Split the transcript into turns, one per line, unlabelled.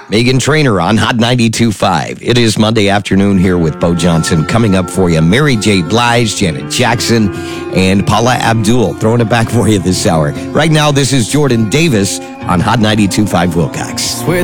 Megan Trainor on Hot 92.5. It is Monday afternoon here with Bo Johnson. Coming up for you, Mary J. Blige, Janet Jackson, and Paula Abdul. Throwing it back for you this hour. Right now, this is Jordan Davis on Hot 92.5 Wilcox.
Switch